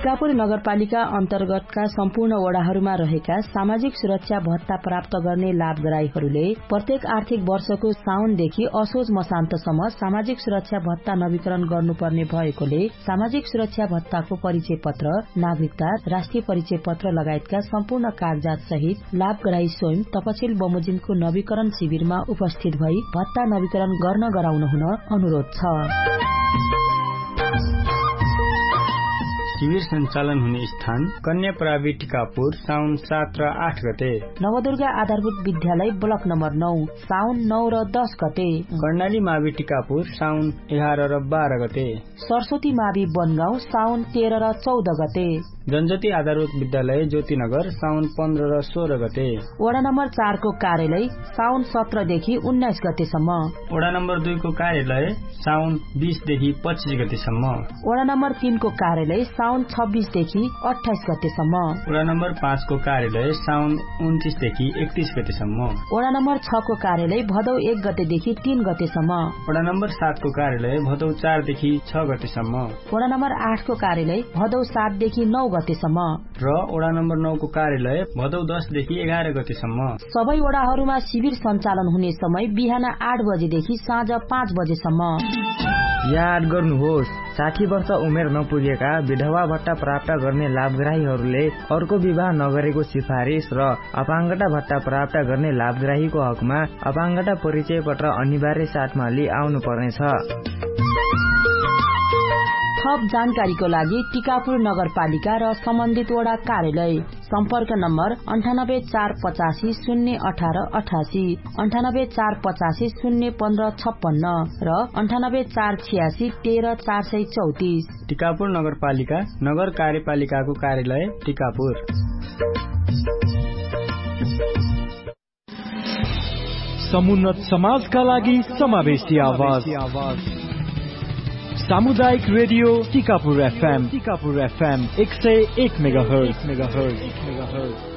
टिकापुर नगरपालिका अन्तर्गतका सम्पूर्ण वडाहरूमा रहेका सामाजिक सुरक्षा भत्ता प्राप्त गर्ने लाभग्राहीहरूले प्रत्येक आर्थिक वर्षको साउनदेखि असोज मसान्तसम्म सामाजिक सुरक्षा भत्ता नवीकरण गर्नुपर्ने भएकोले सामाजिक सुरक्षा भत्ताको परिचय पत्र, नागरिकता, राष्ट्रिय परिचय पत्र लगायतका सम्पूर्ण कागजात सहित लाभग्राही स्वयं तपसिल बमोजिमको नवीकरण शिविरमा उपस्थित भई भत्ता नवीकरण गर्न गराउन हुन अनुरोध छ। शिविर सञ्चालन हुने स्थान कन्या प्राविधिक टिकापुर साउन 7 र 8 गते, नवदुर्गा आधारभूत विद्यालय ब्लक नम्बर 9 साउन 9 र 10 गते, कर्णाली मावि टिकापुर साउन 11 र 12 गते, सरस्वती मावि बनगाउँ साउन 13 र 14 गते, जनज्योति आधारभूत विद्यालय ज्योतिनगर साउन 15 र 16 गते, वडा नम्बर 4 को कार्यालय साउन 17 देखि 19 गतेसम्म, वडा नम्बर 2 को कार्यालय साउन 20 देखि 25 गतेसम्म, वडा नम्बर 3 को कार्यालय साउन 26 देखि 28 गतेसम्म, वडा नम्बर 5 को कार्यालय साउन 29 देखि 31 गतेसम्म, वडा नम्बर 6 को कार्यालय भदौ 1 गतेदेखि 3 गतेसम्म, वडा नम्बर 7 को कार्यालय भदौ 4 देखि 6 गतेसम्म, वडा नम्बर 8 को कार्यालय भदौ 7 देखि 9 गतेसम्म र वडा नम्बर 9 को कार्यालय भदौ 10 देखि 11 गतेसम्म। सबै वडाहरूमा शिविर सञ्चालन हुने समय बिहान 8 बजेदेखि साँझ 5 बजेसम्म। याद गर्नुहोस्, 60 वर्ष उमेर नपुगेका विधवा भत्ता प्राप्त गर्ने लाभग्राहीहरूले अर्को विवाह नगरेको सिफारिस र अपाङ्गता भत्ता प्राप्त गर्ने लाभग्राहीको हकमा अपाङ्गता परिचय पत्र अनिवार्य साथमा लिई आउनु पर्नेछ। थप जानकारीको लागि टिकापुर नगरपालिका र सम्बन्धित वडा कार्यालय सम्पर्क नम्बर 9848 018 88, 9848 015 56 र 9846 13 434। टिकापुर नगरपालिका नगर कार्यपालिकाको कार्यालय टिकापुर। समुन्नत समाजका लागि समावेशी आवाज सामुदायिक रेडियो टिकापुर FM 101 मेगाहर्ज।